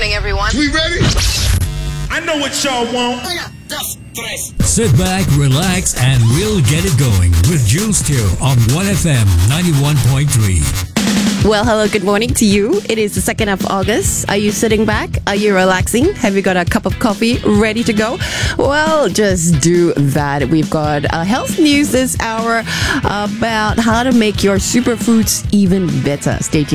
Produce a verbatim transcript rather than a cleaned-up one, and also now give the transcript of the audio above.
morning, everyone. We ready? I know what y'all want. Sit back, relax, and we'll get it going with Jules Teo on one F M ninety-one point three. Well, hello, good morning to you. It is the second of August. Are you sitting back? Are you relaxing? Have you got a cup of coffee ready to go? Well, just do that. We've got uh, health news this hour about how to make your superfoods even better. Stay tuned.